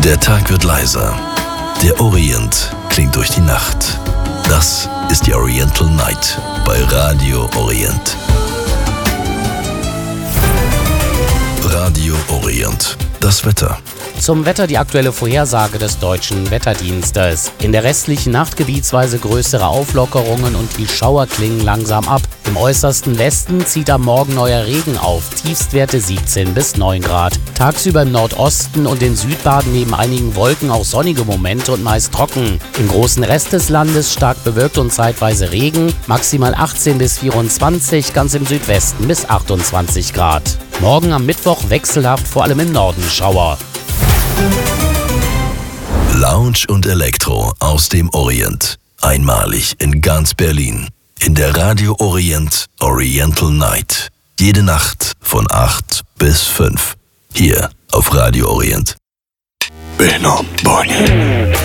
Der Tag wird leiser. Der Orient klingt durch die Nacht. Das ist die Oriental Night bei Radio Orient. Radio Orient. Das Wetter. Zum Wetter die aktuelle Vorhersage des Deutschen Wetterdienstes. In der restlichen Nacht gebietsweise größere Auflockerungen und die Schauer klingen langsam ab. Im äußersten Westen zieht am Morgen neuer Regen auf, Tiefstwerte 17 bis 9 Grad. Tagsüber im Nordosten und in Südbaden neben einigen Wolken auch sonnige Momente und meist trocken. Im großen Rest des Landes stark bewölkt und zeitweise Regen, maximal 18 bis 24, ganz im Südwesten bis 28 Grad. Morgen am Mittwoch wechselhaft, vor allem im Norden Schauer. Lounge und Elektro aus dem Orient. Einmalig in ganz Berlin. In der Radio Orient Oriental Night. Jede Nacht von 8 bis 5. Hier auf Radio Orient. Benom Bonnie.